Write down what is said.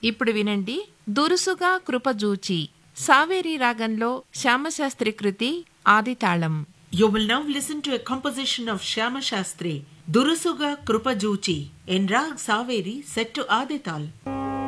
ఇప్పుడు వినండి దురుసుగా కృపజూచి సావేరి రాగంలో శ్యామశాస్త్రి కృతి ఆదితాళం. You will now listen to a composition of Shyama Shastri, Durusuga Krupajoochi, in Rag Saveri set to Adital.